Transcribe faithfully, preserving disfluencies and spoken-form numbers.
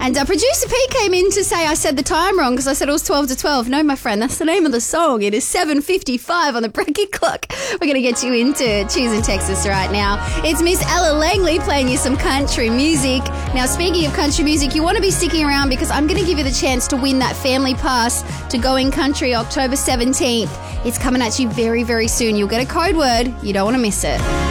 And uh, producer P came in to say I said the time wrong because I said it was twelve to twelve. No, my friend, that's the name of the song. It is seven fifty-five on the Brekkie clock. We're going to get you into Choosing Texas right now. It's Miss Ella Langley playing you some country music. Now, speaking of country music, you want to be sticking around because I'm going to give you the chance to win that family pass to Going Country October seventeenth. It's coming at you very, very soon. You'll get a code word. You don't want to miss it.